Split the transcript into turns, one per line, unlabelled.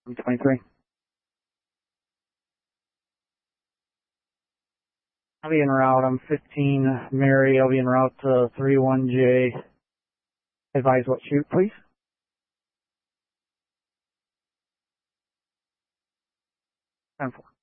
23. I'll be en route. I'm 15 Mary. I'll be en route to 31J. Advise what shoot, please. 10-4.